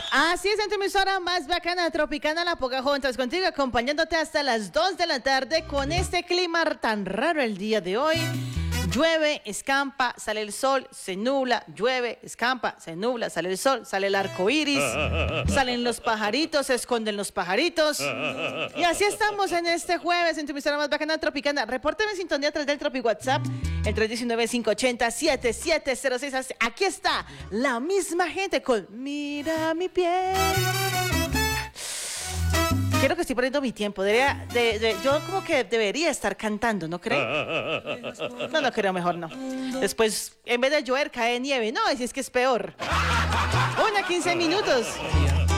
Así es, en tu emisora más bacana, Tropicana, La Pocahontas, contigo, acompañándote hasta las 2 de la tarde con este clima tan raro el día de hoy. Llueve, escampa, sale el sol, se nubla, llueve, escampa, se nubla, sale el sol, sale el arco iris, salen los pajaritos, se esconden los pajaritos. Y así estamos en este jueves en tu emisora más bacana, Tropicana. Repórteme en sintonía a través del Tropic WhatsApp, el 319-580-7706. Aquí está la misma gente con Mira mi piel. Quiero que estoy perdiendo mi tiempo. Yo como que debería estar cantando, ¿no cree? No creo, mejor no. Después, en vez de llover, cae nieve. No, así es que es peor. 1:15 minutos.